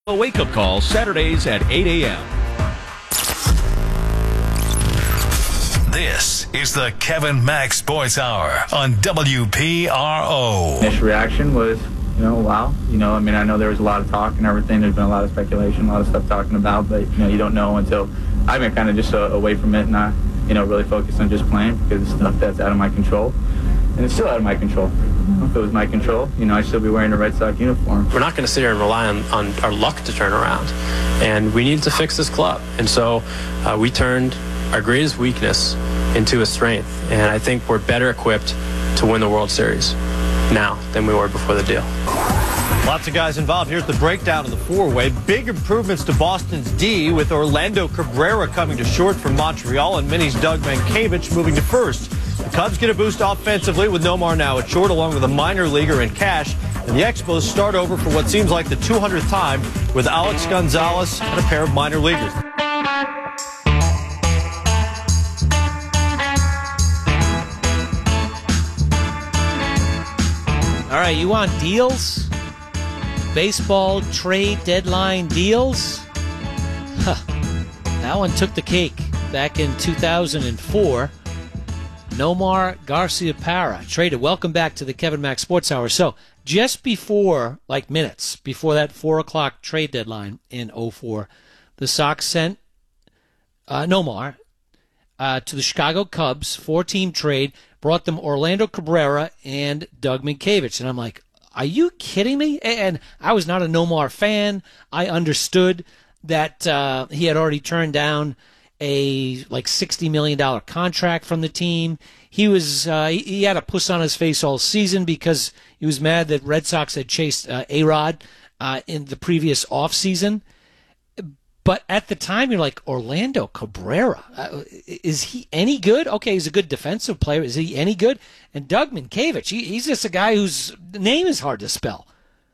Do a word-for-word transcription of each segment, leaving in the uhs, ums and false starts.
A wake-up call Saturdays at eight a.m. This is the Kevin Mack Sports Hour on W P R O. Initial reaction was, you know, wow. You know, I mean, I know there was a lot of talk and everything. There's been a lot of speculation, a lot of stuff talking about, but, you know, you don't know until I've been kind of just uh, away from it and not, you know, really focused on just playing because it's stuff that's out of my control. And it's still out of my control. If it was my control, you know, I'd still be wearing a Red Sox uniform. We're not going to sit here and rely on, on our luck to turn around. And we need to fix this club. And so uh, we turned our greatest weakness into a strength. And I think we're better equipped to win the World Series now than we were before the deal. Lots of guys involved. Here's the breakdown of the four-way. Big improvements to Boston's D with Orlando Cabrera coming to short from Montreal and Minnie's Doug Mankiewicz moving to first. The Cubs get a boost offensively with Nomar now at short along with a minor leaguer in Cash. And the Expos start over for what seems like the two hundredth time with Alex Gonzalez and a pair of minor leaguers. All right, you want deals? Baseball trade deadline deals? Huh. That one took the cake back in two thousand four. Nomar Garciaparra traded. Welcome back to the Kevin Mack Sports Hour. So just before, like minutes, before that four o'clock trade deadline in oh four, the Sox sent uh, Nomar uh, to the Chicago Cubs, four-team trade, brought them Orlando Cabrera and Doug Mankiewicz. And I'm like, are you kidding me? And I was not a Nomar fan. I understood that uh, he had already turned down a like sixty million dollars contract from the team. He was uh, he, he had a puss on his face all season because he was mad that Red Sox had chased uh, A-Rod uh, in the previous offseason. But at the time, you're like, Orlando Cabrera, uh, is he any good? Okay, he's a good defensive player. Is he any good? And Doug Mankiewicz, he, he's just a guy whose name is hard to spell.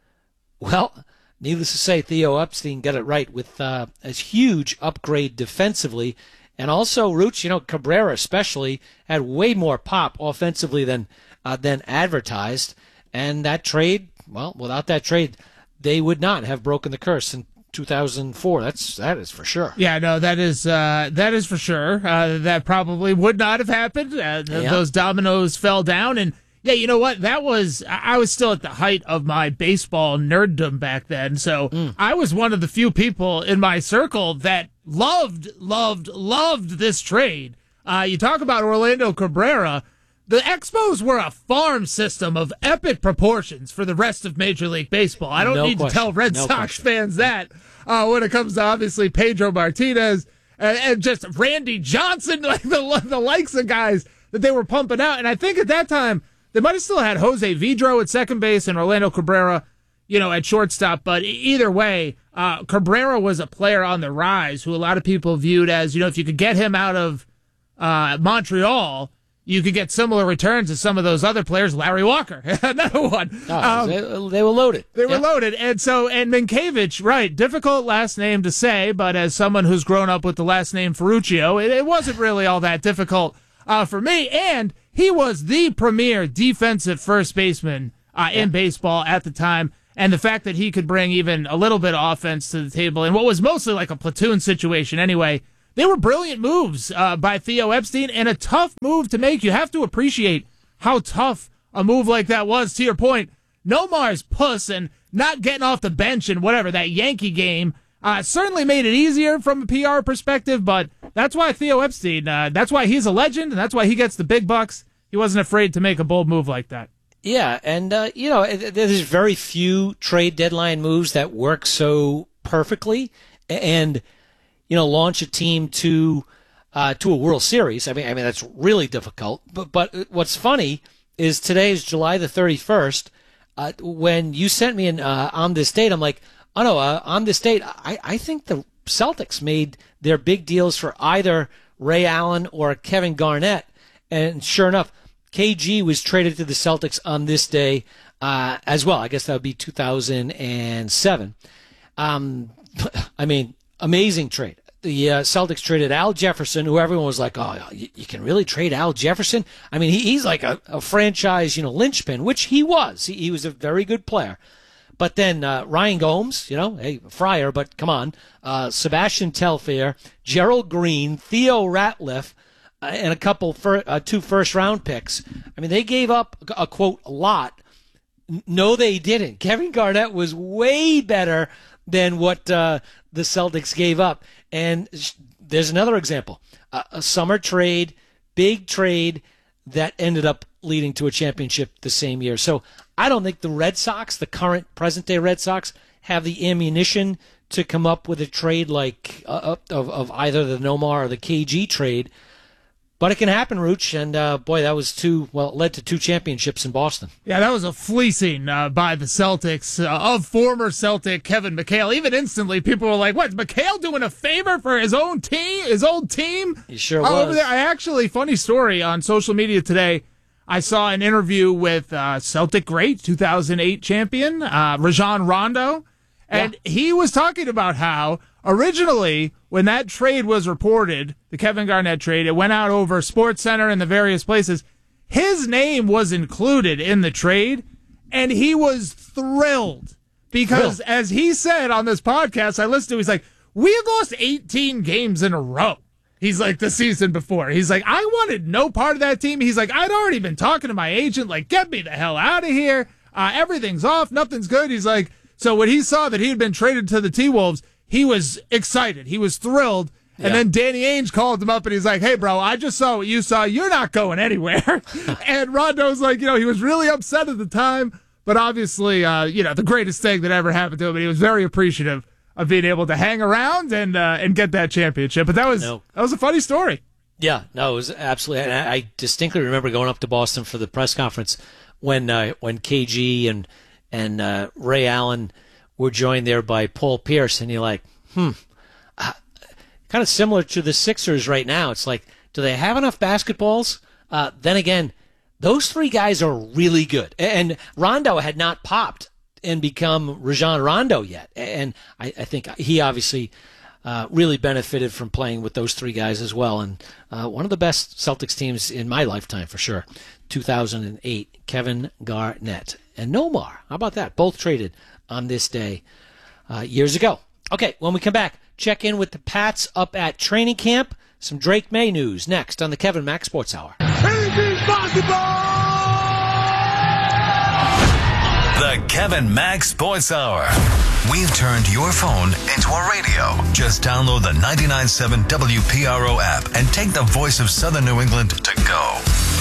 Well, needless to say, Theo Epstein got it right with uh, a huge upgrade defensively. And also, Rooch, you know, Cabrera especially had way more pop offensively than uh, than advertised. And that trade, well, without that trade, they would not have broken the curse in two thousand four. That's that is for sure. Yeah, no, that is uh, that is for sure. Uh, that probably would not have happened. Uh, th- yeah. Those dominoes fell down, and yeah, you know what? That was I was still at the height of my baseball nerddom back then, so mm. I was one of the few people in my circle that loved, loved, loved this trade. Uh, you talk about Orlando Cabrera. The Expos were a farm system of epic proportions for the rest of Major League Baseball. I don't no need question. to tell Red no Sox question. fans that uh, when it comes to obviously Pedro Martinez and, and just Randy Johnson, like the, the likes of guys that they were pumping out. And I think at that time, they might have still had Jose Vidro at second base and Orlando Cabrera, you know, at shortstop. But either way, uh, Cabrera was a player on the rise who a lot of people viewed as, you know, if you could get him out of uh, Montreal, you could get similar returns as some of those other players. Larry Walker, another one. Oh, um, they, they were loaded. They were yep. loaded. And so, and Mankiewicz, right, difficult last name to say, but as someone who's grown up with the last name Ferruccio, it, it wasn't really all that difficult uh, for me. And he was the premier defensive first baseman uh, in yeah. baseball at the time. And the fact that he could bring even a little bit of offense to the table in what was mostly like a platoon situation anyway, they were brilliant moves uh, by Theo Epstein and a tough move to make. You have to appreciate how tough a move like that was. To your point, Nomar's puss and not getting off the bench and whatever, that Yankee game, uh, certainly made it easier from a P R perspective, but that's why Theo Epstein, uh, that's why he's a legend, and that's why he gets the big bucks. He wasn't afraid to make a bold move like that. Yeah, and, uh, you know, there's very few trade deadline moves that work so perfectly and, you know, launch a team to uh, to a World Series. I mean, I mean that's really difficult. But but what's funny is today is July the thirty-first. Uh, when you sent me an uh, on this date, I'm like, oh no, uh, on this date, I, I think the Celtics made their big deals for either Ray Allen or Kevin Garnett. And sure enough, K G was traded to the Celtics on this day uh, as well. I guess that would be two thousand seven. Um, I mean, amazing trade. The uh, Celtics traded Al Jefferson, who everyone was like, oh, you, you can really trade Al Jefferson? I mean, he, he's like a, a franchise, you know, linchpin, which he was. He, he was a very good player. But then uh, Ryan Gomes, you know, hey, Friar, but come on, uh, Sebastian Telfair, Gerald Green, Theo Ratliff, uh, and a couple, fir- uh, two first-round picks. I mean, they gave up, a quote, a lot. No, they didn't. Kevin Garnett was way better than what uh, the Celtics gave up. And sh- there's another example. Uh, a summer trade, big trade that ended up leading to a championship the same year. So I don't think the Red Sox, the current present-day Red Sox, have the ammunition to come up with a trade like uh, of, of either the Nomar or the K G trade. But it can happen, Rooch, and uh, boy, that was two, well, it led to two championships in Boston. Yeah, that was a fleecing uh, by the Celtics uh, of former Celtic Kevin McHale. Even instantly, people were like, what, McHale doing a favor for his own team, his old team? He sure uh, was. Over there. I actually, funny story, on social media today, I saw an interview with uh, Celtic great, two thousand eight champion, uh, Rajon Rondo, and yeah. he was talking about how originally, when that trade was reported, the Kevin Garnett trade, it went out over SportsCenter and the various places. His name was included in the trade, and he was thrilled because, thrilled. as he said on this podcast I listened to, he's like, we lost eighteen games in a row. He's like, the season before. He's like, I wanted no part of that team. He's like, I'd already been talking to my agent, like, get me the hell out of here. Uh, everything's off. Nothing's good. He's like, so when he saw that he had been traded to the T-Wolves, he was excited. He was thrilled. And yeah. then Danny Ainge called him up, and he's like, hey, bro, I just saw what you saw. You're not going anywhere. And Rondo's like, you know, he was really upset at the time, but obviously, uh, you know, the greatest thing that ever happened to him, and he was very appreciative of being able to hang around and uh, and get that championship. But that was no. that was a funny story. Yeah, no, it was absolutely. And I distinctly remember going up to Boston for the press conference when uh, when K G and and uh, Ray Allen were joined there by Paul Pierce, and you're like, hmm, uh, kind of similar to the Sixers right now. It's like, do they have enough basketballs? Uh, then again, those three guys are really good, and Rondo had not popped and become Rajon Rondo yet. And I, I think he obviously uh, really benefited from playing with those three guys as well. And uh, one of the best Celtics teams in my lifetime, for sure. two thousand eight, Kevin Garnett and Nomar. How about that? Both traded on this day uh, years ago. Okay, when we come back, check in with the Pats up at training camp. Some Drake May news next on the Kevin Mack Sports Hour. Anything's possible! The Kevin Mack Sports Hour. We've turned your phone into a radio. Just download the ninety-nine point seven W P R O app and take the voice of Southern New England to go.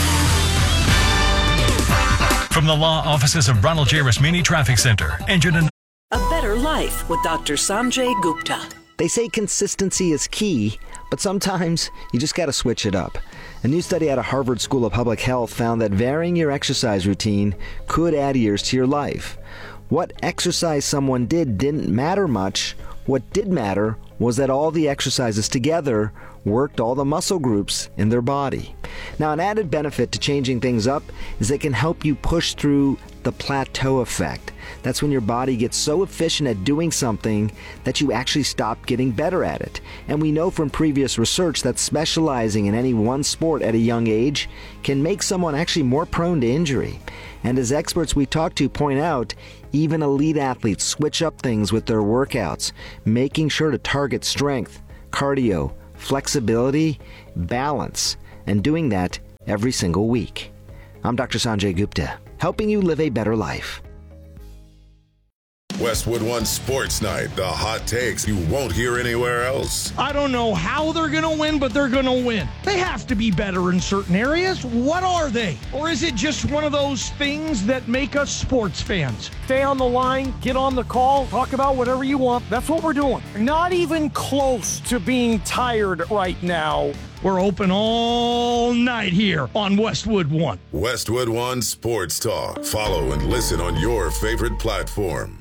From the law offices of Ronald J. Rasmini Traffic Center, entered in A Better Life with Doctor Sanjay Gupta. They say consistency is key, but sometimes you just got to switch it up. A new study out of Harvard School of Public Health found that varying your exercise routine could add years to your life. What exercise someone did didn't matter much. What did matter was that all the exercises together worked all the muscle groups in their body. Now, an added benefit to changing things up is it can help you push through the plateau effect. That's when your body gets so efficient at doing something that you actually stop getting better at it. And we know from previous research that specializing in any one sport at a young age can make someone actually more prone to injury. And as experts we talk to point out, even elite athletes switch up things with their workouts, making sure to target strength, cardio, flexibility, balance, and doing that every single week. I'm Doctor Sanjay Gupta, helping you live a better life. Westwood One Sports Night, the hot takes you won't hear anywhere else. I don't know how they're going to win, but they're going to win. They have to be better in certain areas. What are they? Or is it just one of those things that make us sports fans? Stay on the line, get on the call, talk about whatever you want. That's what we're doing. Not even close to being tired right now. We're open all night here on Westwood One. Westwood One Sports Talk. Follow and listen on your favorite platform.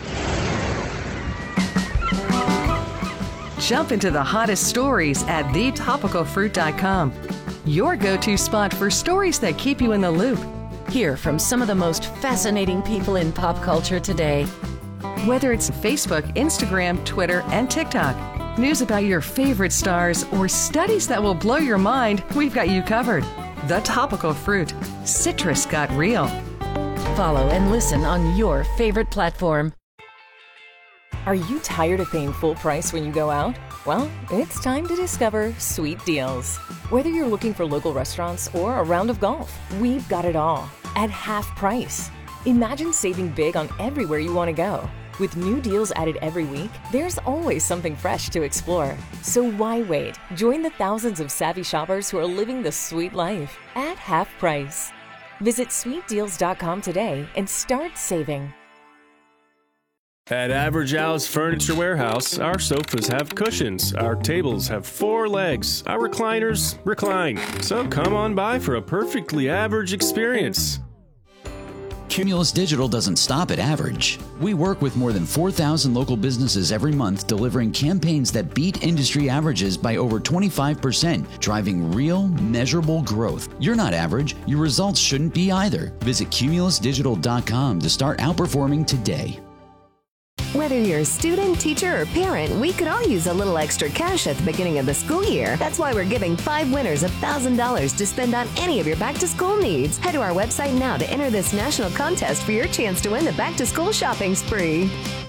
Jump into the hottest stories at the topical fruit dot com. Your go-to spot for stories that keep you in the loop. Hear from some of the most fascinating people in pop culture today. Whether it's Facebook, Instagram, Twitter, and TikTok, news about your favorite stars, or studies that will blow your mind, we've got you covered. The Topical Fruit. Citrus got real. Follow and listen on your favorite platform. Are you tired of paying full price when you go out? Well, it's time to discover Sweet Deals. Whether you're looking for local restaurants or a round of golf, we've got it all at half price. Imagine saving big on everywhere you want to go. With new deals added every week, there's always something fresh to explore. So why wait? Join the thousands of savvy shoppers who are living the sweet life at half price. Visit sweet deals dot com today and start saving. At Average Al's Furniture Warehouse, our sofas have cushions, our tables have four legs, our recliners recline. So come on by for a perfectly average experience. Cumulus Digital doesn't stop at average. We work with more than four thousand local businesses every month, delivering campaigns that beat industry averages by over twenty-five percent, driving real, measurable growth. You're not average. Your results shouldn't be either. Visit cumulus digital dot com to start outperforming today. Whether you're a student, teacher, or parent, we could all use a little extra cash at the beginning of the school year. That's why we're giving five winners one thousand dollars to spend on any of your back-to-school needs. Head to our website now to enter this national contest for your chance to win the back-to-school shopping spree.